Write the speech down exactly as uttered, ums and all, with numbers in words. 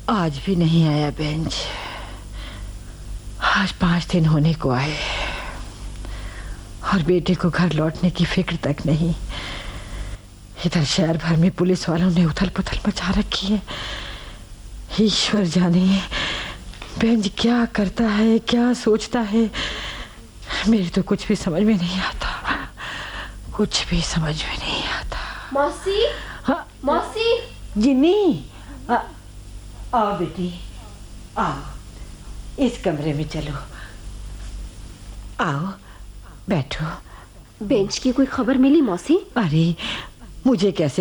आज भी नहीं आया बेंच। आज पांच दिन होने को आए और बेटे को घर लौटने की फिक्र तक नहीं। इधर शहर भर में पुलिस वालों ने उथल पुथल मचा रखी है। ईश्वर जाने बेंच क्या करता है, क्या सोचता है, मेरी तो कुछ भी समझ में नहीं आता, कुछ भी समझ में नहीं आता। मौसी, हाँ मौसी। जिन्नी, आओ बेटी, आओ, इस कमरे में चलो, आओ बैठो। बेंच की कोई खबर मिली मौसी? अरे मुझे कैसे